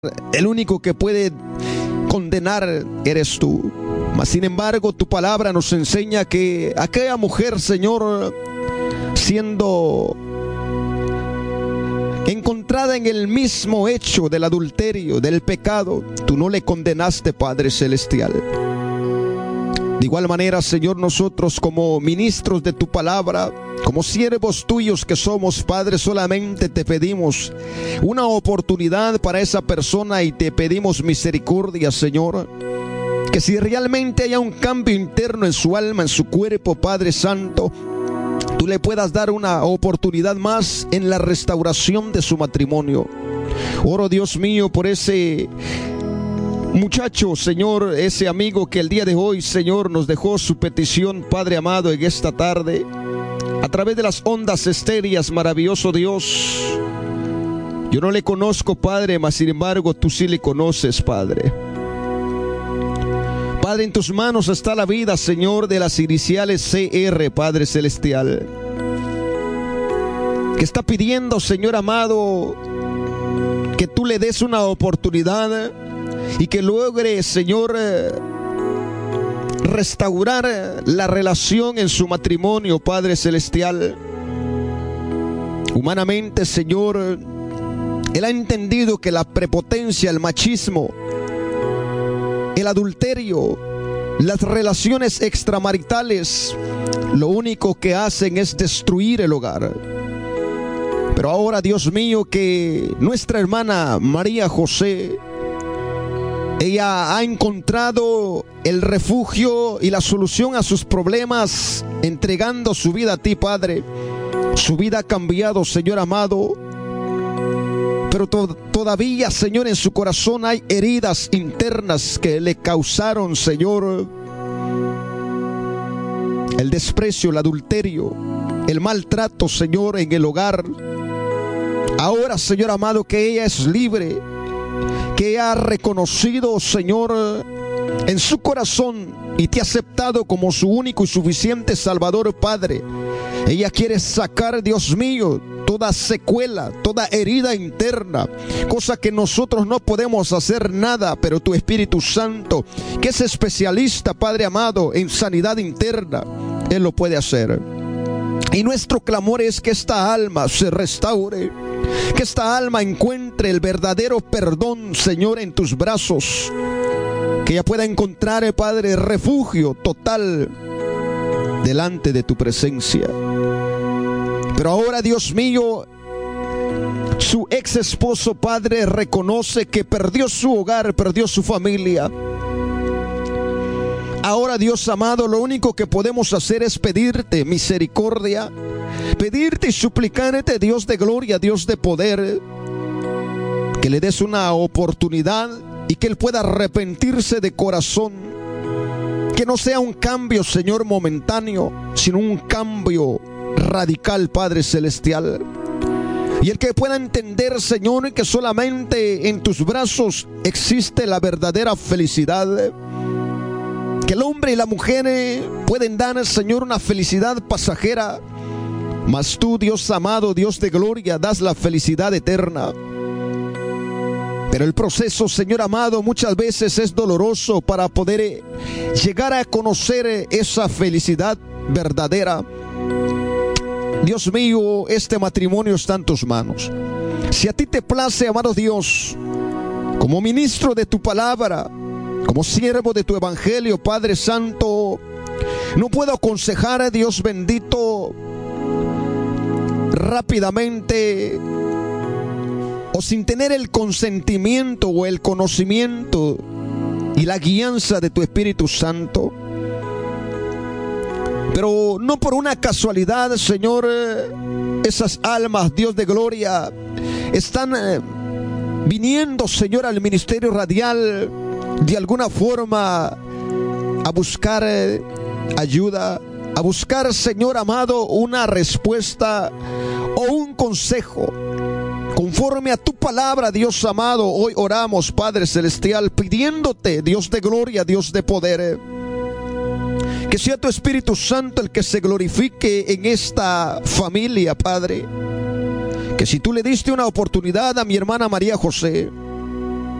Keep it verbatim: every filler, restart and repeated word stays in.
El único que puede condenar eres tú. Mas sin embargo, tu palabra nos enseña que aquella mujer, Señor, siendo encontrada en el mismo hecho del adulterio, del pecado, tú no le condenaste, Padre Celestial. De igual manera, Señor, nosotros como ministros de tu palabra, como siervos tuyos que somos, Padre, solamente te pedimos una oportunidad para esa persona y te pedimos misericordia, Señor. Que si realmente haya un cambio interno en su alma, en su cuerpo, Padre Santo, tú le puedas dar una oportunidad más en la restauración de su matrimonio. Oro, Dios mío, por ese muchacho, Señor, ese amigo que el día de hoy, Señor, nos dejó su petición, Padre amado, en esta tarde, a través de las ondas estéreas, maravilloso Dios. Yo no le conozco, Padre, mas sin embargo, tú sí le conoces, Padre. Padre, en tus manos está la vida, Señor, de las iniciales C R, Padre Celestial, que está pidiendo, Señor amado, que tú le des una oportunidad y que logre, Señor, restaurar la relación en su matrimonio, Padre Celestial. Humanamente, Señor, él ha entendido que la prepotencia, el machismo, el adulterio, las relaciones extramaritales, lo único que hacen es destruir el hogar. Pero ahora, Dios mío, que nuestra hermana María José, ella ha encontrado el refugio y la solución a sus problemas, entregando su vida a ti, Padre. Su vida ha cambiado, Señor amado. Pero to- todavía, Señor, en su corazón hay heridas internas que le causaron, Señor, el desprecio, el adulterio, el maltrato, Señor, en el hogar. Ahora, Señor amado, que ella es libre, que ella ha reconocido, Señor, en su corazón y te ha aceptado como su único y suficiente Salvador, Padre. Ella quiere sacar, Dios mío, toda secuela, toda herida interna, cosa que nosotros no podemos hacer nada, pero tu Espíritu Santo, que es especialista, Padre amado, en sanidad interna, Él lo puede hacer. Y nuestro clamor es que esta alma se restaure, que esta alma encuentre el verdadero perdón, Señor, en tus brazos, que ella pueda encontrar, Padre, refugio total delante de tu presencia. Pero ahora, Dios mío, su ex esposo, Padre, reconoce que perdió su hogar, perdió su familia. Ahora, Dios amado, lo único que podemos hacer es pedirte misericordia, pedirte y suplicarte, Dios de gloria, Dios de poder, que le des una oportunidad y que él pueda arrepentirse de corazón. Que no sea un cambio, Señor, momentáneo, sino un cambio radical, Padre Celestial. Y el que pueda entender, Señor, que solamente en tus brazos existe la verdadera felicidad. Que el hombre y la mujer pueden dar, Señor, una felicidad pasajera, mas tú, Dios amado, Dios de gloria, das la felicidad eterna. Pero el proceso, Señor amado, muchas veces es doloroso para poder llegar a conocer esa felicidad verdadera. Dios mío, este matrimonio está en tus manos. Si a ti te place, amado Dios, como ministro de tu palabra, como siervo de tu evangelio, Padre Santo, no puedo aconsejar a Dios bendito rápidamente o sin tener el consentimiento o el conocimiento y la guianza de tu Espíritu Santo. Pero no por una casualidad, Señor, esas almas, Dios de gloria, están viniendo, Señor, al ministerio radial de alguna forma a buscar ayuda, a buscar, Señor amado, una respuesta o un consejo. Conforme a tu palabra, Dios amado, hoy oramos, Padre Celestial, pidiéndote, Dios de gloria, Dios de poder, que sea tu Espíritu Santo el que se glorifique en esta familia, Padre. Que si tú le diste una oportunidad a mi hermana María José,